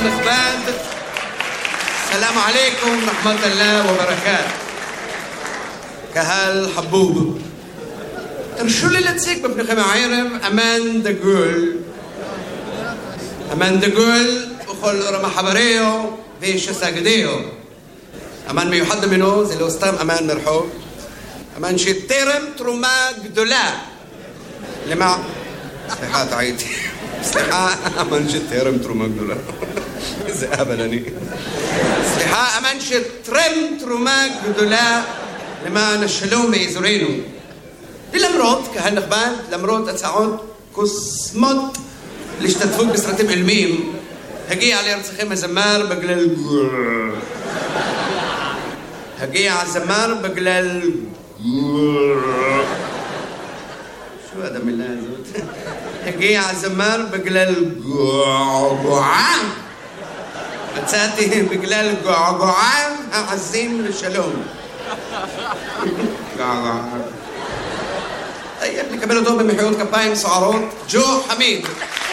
נכבד, סלאם עליכום, רחמת אללה וברקאת. קהל חבוב, תרשו לי להציג בפניכם הערב אמן דגול. אמן דגול בכל רמה חבריו ושסגדיו. אמן מיוחד ממנו זה לא סתם אמן מרחוב, אמן שתרם תרומה גדולה למה... סליחה, טעיתי. סליחה, אמן שתרם תרומה גדולה. איזה אבל אני. סליחה, אמן שתרם תרומה גדולה למען השלום באזורנו. ולמרות, קהל נכבד, למרות הצעות קוסמות להשתתפות בסרטים עילמיים, הגיע לארצכם הזמר בגלל... הגיע הזמר בגלל... שו עד המילה הזאת? הגיע הזמר בגלל געגועה. מצאתי בגלל געגועה העזים לשלום. געגועה. טייב, נקבל אותו במחיאות כפיים סוערות, ג'ו חמיד.